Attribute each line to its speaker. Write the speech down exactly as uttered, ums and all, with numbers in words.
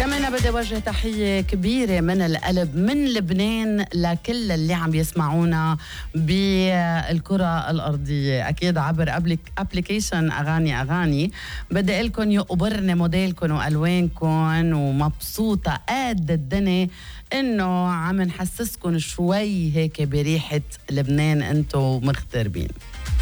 Speaker 1: كمان بدي وجه تحية كبيرة من القلب من لبنان لكل اللي عم يسمعونا بالكرة الأرضية، أكيد عبر أبليكيشن أغاني أغاني. بدي أقول لكم يقبرني موديلكم وألوانكم، ومبسوطة قد الدنيا إنه عم نحسسكم شوي هيك بريحة لبنان أنتو مغتربين.